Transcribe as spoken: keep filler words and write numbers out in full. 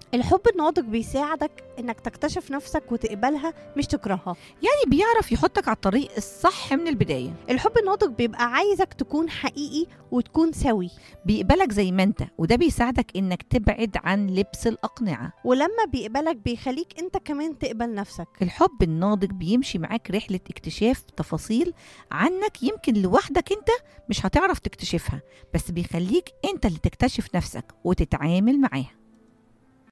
الحب الناضج بيساعدك انك تكتشف نفسك وتقبلها مش تكرهها. يعني بيعرف يحطك على الطريق الصح من البداية. الحب الناضج بيبقى عايزك تكون حقيقي وتكون سوي، بيقبلك زي ما انت، وده بيساعدك انك تبعد عن لبس الأقنعة. ولما بيقبلك بيخليك انت كمان تقبل نفسك. الحب الناضج بيمشي معاك رحلة اكتشاف تفاصيل عنك يمكن لوحدك انت مش هتعرف تكتشفها، بس بيخليك انت اللي تكتشف نفسك وتتعامل معاها.